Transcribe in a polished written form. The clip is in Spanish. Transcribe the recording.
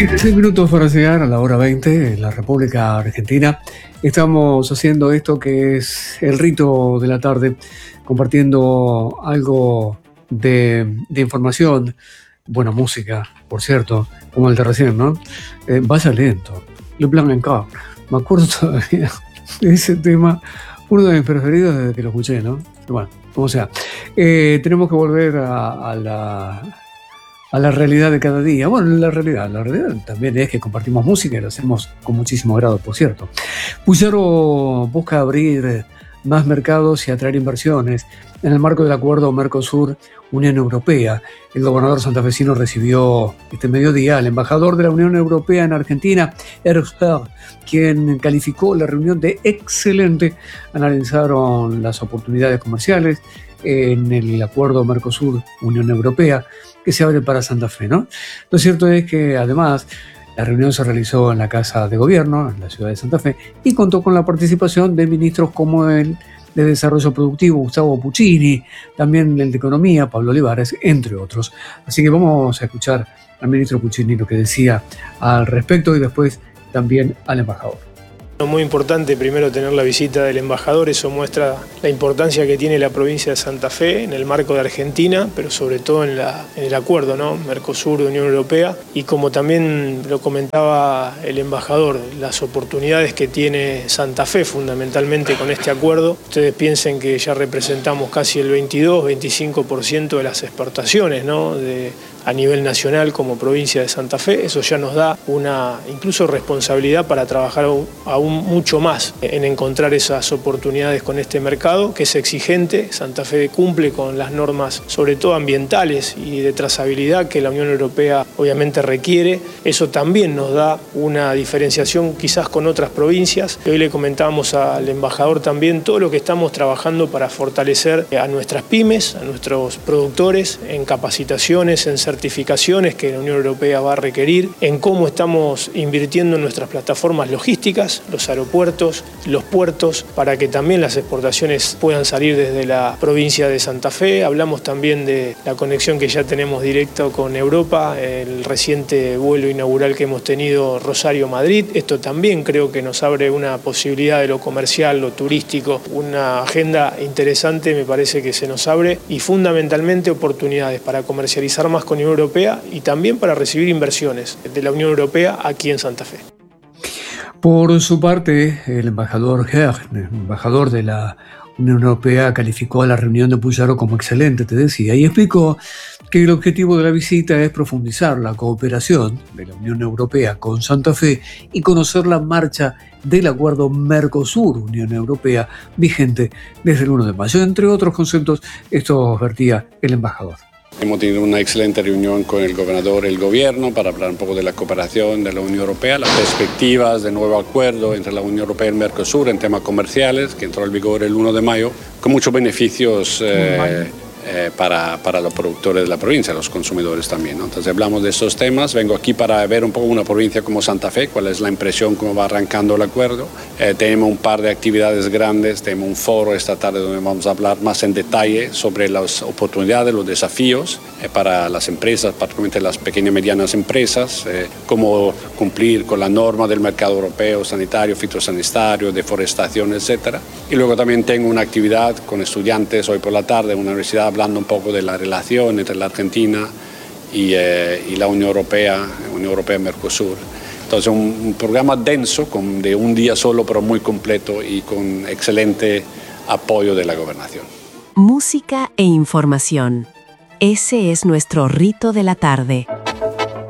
16 minutos para llegar a la hora 20 en la República Argentina. Estamos haciendo esto que es el rito de la tarde, compartiendo algo de información, buena música, por cierto, como el de recién, ¿no? Vaya lento, Le Blanc Encore. Me acuerdo todavía de ese tema, uno de mis preferidos desde que lo escuché, ¿no? Bueno, como sea. Tenemos que volver a la realidad de cada día. Bueno, la realidad también es que compartimos música y lo hacemos con muchísimo grado, por cierto. Puyaro busca abrir más mercados y atraer inversiones en el marco del acuerdo Mercosur-Unión Europea. El gobernador santafesino recibió este mediodía al embajador de la Unión Europea en Argentina, Eric Herr, quien calificó la reunión de excelente. Analizaron las oportunidades comerciales en el acuerdo Mercosur-Unión Europea que se abre para Santa Fe, ¿no? Lo cierto es que además la reunión se realizó en la Casa de Gobierno, en la ciudad de Santa Fe, y contó con la participación de ministros como el de Desarrollo Productivo, Gustavo Puccini, también el de Economía, Pablo Olivares, entre otros. Así que vamos a escuchar al ministro Puccini lo que decía al respecto y después también al embajador. Muy importante primero tener la visita del embajador, eso muestra la importancia que tiene la provincia de Santa Fe en el marco de Argentina, pero sobre todo en el acuerdo, ¿no? Mercosur-Unión Europea, y como también lo comentaba el embajador, las oportunidades que tiene Santa Fe fundamentalmente con este acuerdo. Ustedes piensen que ya representamos casi el 22-25% de las exportaciones, ¿no? A nivel nacional como provincia de Santa Fe, eso ya nos da una incluso responsabilidad para trabajar aún mucho más en encontrar esas oportunidades con este mercado, que es exigente. Santa Fe cumple con las normas, sobre todo ambientales y de trazabilidad, que la Unión Europea obviamente requiere. Eso también nos da una diferenciación quizás con otras provincias. Hoy le comentábamos al embajador también todo lo que estamos trabajando para fortalecer a nuestras pymes, a nuestros productores, en capacitaciones, en certificaciones que la Unión Europea va a requerir, en cómo estamos invirtiendo en nuestras plataformas logísticas, los aeropuertos, los puertos, para que también las exportaciones puedan salir desde la provincia de Santa Fe. Hablamos también de la conexión que ya tenemos directa con Europa, el reciente vuelo inaugural que hemos tenido Rosario-Madrid. Esto también creo que nos abre una posibilidad de lo comercial, lo turístico, una agenda interesante me parece que se nos abre, y fundamentalmente oportunidades para comercializar más con la Unión Europea y también para recibir inversiones de la Unión Europea aquí en Santa Fe. Por su parte, el embajador Herr, embajador de la Unión Europea, calificó a la reunión de Puyaro como excelente, te decía, y explicó que el objetivo de la visita es profundizar la cooperación de la Unión Europea con Santa Fe y conocer la marcha del acuerdo Mercosur-Unión Europea vigente desde el 1 de mayo. Entre otros conceptos, esto advertía el embajador. Hemos tenido una excelente reunión con el gobernador y el gobierno para hablar un poco de la cooperación de la Unión Europea, las perspectivas del nuevo acuerdo entre la Unión Europea y el Mercosur en temas comerciales, que entró en vigor el 1 de mayo, con muchos beneficios para los productores de la provincia, los consumidores también, ¿no? Entonces hablamos de estos temas. Vengo aquí para ver un poco una provincia como Santa Fe, cuál es la impresión, cómo va arrancando el acuerdo. Tenemos un par de actividades grandes, tenemos un foro esta tarde donde vamos a hablar más en detalle sobre las oportunidades, los desafíos para las empresas, particularmente las pequeñas y medianas empresas, cómo cumplir con la norma del mercado europeo, sanitario, fitosanitario, deforestación, etc. Y luego también tengo una actividad con estudiantes hoy por la tarde en una universidad hablando un poco de la relación entre la Argentina y la Unión Europea y Mercosur. Entonces un programa denso, de un día solo, pero muy completo y con excelente apoyo de la gobernación. Música e información. Ese es nuestro rito de la tarde.